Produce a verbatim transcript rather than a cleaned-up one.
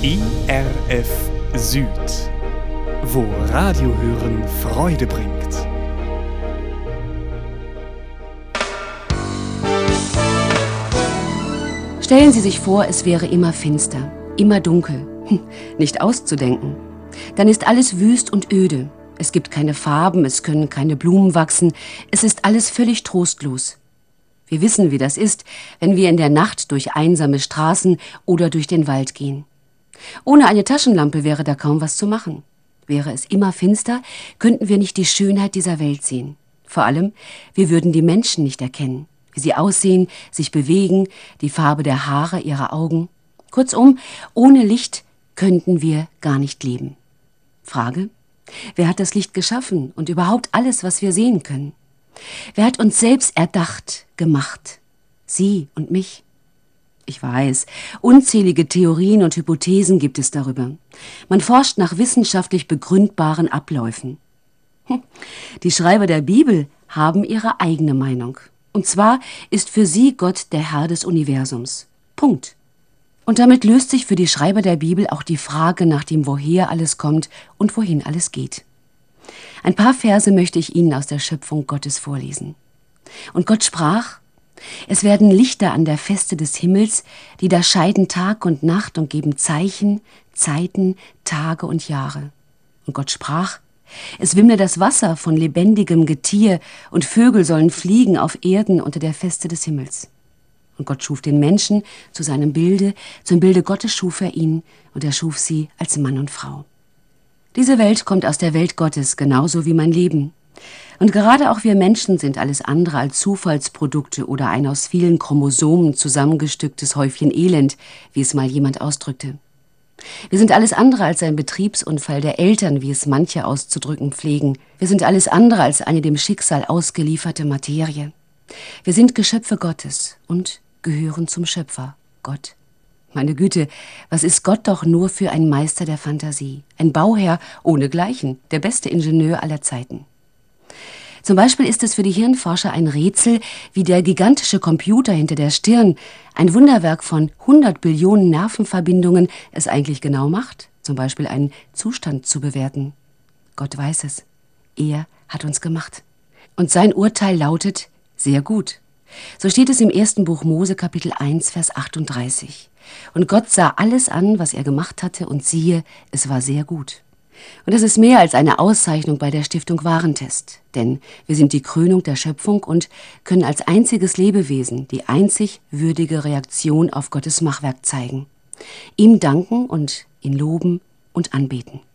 I R F Süd, wo Radiohören Freude bringt. Stellen Sie sich vor, es wäre immer finster, immer dunkel, nicht auszudenken. Dann ist alles wüst und öde. Es gibt keine Farben, es können keine Blumen wachsen, es ist alles völlig trostlos. Wir wissen, wie das ist, wenn wir in der Nacht durch einsame Straßen oder durch den Wald gehen. Ohne eine Taschenlampe wäre da kaum was zu machen. Wäre es immer finster, könnten wir nicht die Schönheit dieser Welt sehen. Vor allem, wir würden die Menschen nicht erkennen, wie sie aussehen, sich bewegen, die Farbe der Haare, ihrer Augen. Kurzum, ohne Licht könnten wir gar nicht leben. Frage: Wer hat das Licht geschaffen und überhaupt alles, was wir sehen können? Wer hat uns selbst erdacht, gemacht? Sie und mich? Ich weiß, unzählige Theorien und Hypothesen gibt es darüber. Man forscht nach wissenschaftlich begründbaren Abläufen. Die Schreiber der Bibel haben ihre eigene Meinung. Und zwar ist für sie Gott der Herr des Universums. Punkt. Und damit löst sich für die Schreiber der Bibel auch die Frage nach dem, woher alles kommt und wohin alles geht. Ein paar Verse möchte ich Ihnen aus der Schöpfung Gottes vorlesen. Und Gott sprach: Es werden Lichter an der Feste des Himmels, die da scheiden Tag und Nacht und geben Zeichen, Zeiten, Tage und Jahre. Und Gott sprach: Es wimmle das Wasser von lebendigem Getier, und Vögel sollen fliegen auf Erden unter der Feste des Himmels. Und Gott schuf den Menschen zu seinem Bilde, zum Bilde Gottes schuf er ihn, und er schuf sie als Mann und Frau. Diese Welt kommt aus der Welt Gottes, genauso wie mein Leben. Und gerade auch wir Menschen sind alles andere als Zufallsprodukte oder ein aus vielen Chromosomen zusammengestücktes Häufchen Elend, wie es mal jemand ausdrückte. Wir sind alles andere als ein Betriebsunfall der Eltern, wie es manche auszudrücken pflegen. Wir sind alles andere als eine dem Schicksal ausgelieferte Materie. Wir sind Geschöpfe Gottes und gehören zum Schöpfer, Gott. Meine Güte, was ist Gott doch nur für ein Meister der Fantasie, ein Bauherr ohnegleichen, der beste Ingenieur aller Zeiten. Zum Beispiel ist es für die Hirnforscher ein Rätsel, wie der gigantische Computer hinter der Stirn, ein Wunderwerk von hundert Billionen Nervenverbindungen, es eigentlich genau macht, zum Beispiel einen Zustand zu bewerten. Gott weiß es. Er hat uns gemacht. Und sein Urteil lautet: sehr gut. So steht es im ersten Buch Mose, Kapitel eins, Vers achtunddreißig. Und Gott sah alles an, was er gemacht hatte, und siehe, es war sehr gut. Und das ist mehr als eine Auszeichnung bei der Stiftung Warentest. Denn wir sind die Krönung der Schöpfung und können als einziges Lebewesen die einzig würdige Reaktion auf Gottes Machwerk zeigen. Ihm danken und ihn loben und anbeten.